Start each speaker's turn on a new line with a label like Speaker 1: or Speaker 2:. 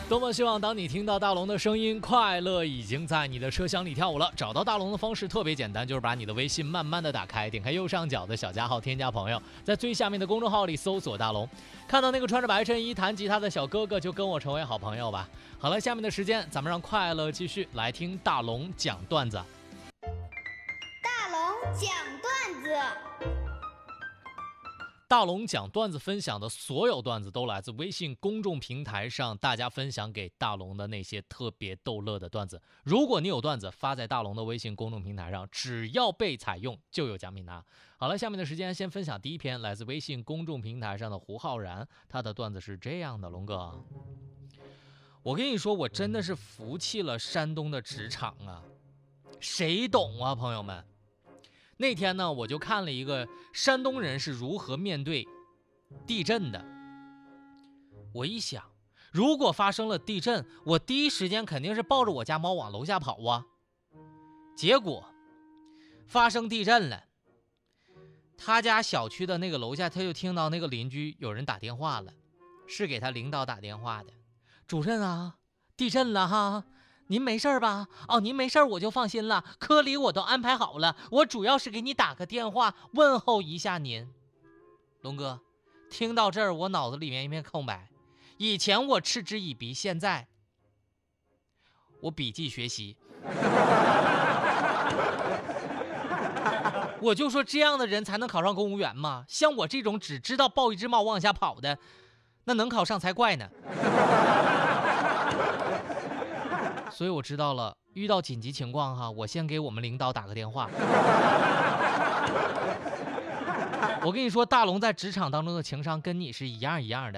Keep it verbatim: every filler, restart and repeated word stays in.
Speaker 1: 多么希望当你听到大龙的声音，快乐已经在你的车厢里跳舞了。找到大龙的方式特别简单，就是把你的微信慢慢的打开，点开右上角的小加号，添加朋友，在最下面的公众号里搜索大龙，看到那个穿着白衬衣弹吉他的小哥哥，就跟我成为好朋友吧。好了，下面的时间咱们让快乐继续来听大龙讲段子。
Speaker 2: 大龙讲段子。
Speaker 1: 大龙讲段子分享的所有段子都来自微信公众平台上大家分享给大龙的那些特别逗乐的段子。如果你有段子发在大龙的微信公众平台上，只要被采用就有奖品拿。好了，下面的时间先分享第一篇，来自微信公众平台上的胡浩然，他的段子是这样的：龙哥，我跟你说，我真的是服气了山东的职场啊，谁懂啊，朋友们？那天呢，我就看了一个山东人是如何面对地震的。我一想，如果发生了地震，我第一时间肯定是抱着我家猫往楼下跑啊。结果发生地震了，他家小区的那个楼下，他就听到那个邻居有人打电话了，是给他领导打电话的。主任啊，地震了哈。您没事吧？哦，您没事我就放心了，科里我都安排好了，我主要是给你打个电话问候一下您。龙哥，听到这儿我脑子里面一片空白，以前我嗤之以鼻，现在我笔记学习。我就说这样的人才能考上公务员吗？像我这种只知道抱一只猫往下跑的，那能考上才怪呢。所以我知道了，遇到紧急情况哈，我先给我们领导打个电话。我跟你说，大龙在职场当中的情商跟你是一样一样的。